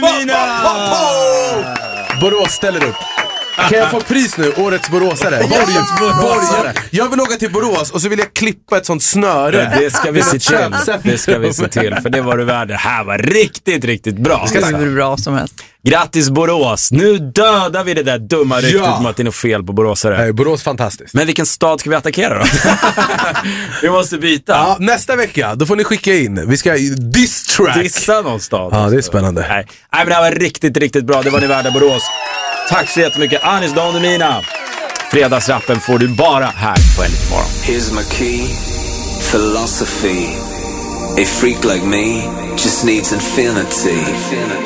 Mina! Borås ställer upp. Kan jag få pris nu? Årets boråsare. Borgare. Jag vill åka till Borås och så vill jag klippa ett sånt snöre. Det ska vi se till. Det ska vi se till. För det var du värd. Det här var riktigt, riktigt bra. Det är bra som helst. Grattis Borås. Nu dödar vi det där dumma ryktet om att det är något fel på boråsare. Nej, Borås fantastiskt. Men vilken stad ska vi attackera då? Vi måste byta. Ja, nästa vecka, då får ni skicka in. Vi ska diss-track. Dissa någon stad. Ja, det är spännande. Nej, men det här var riktigt, riktigt bra. Det var ni värda Borås. Tack så jättemycket. Anis Don Demina. Fredagsrappen får du bara här på Äntligen Morgon. Here's my key, philosophy. A freak like me just needs infinity.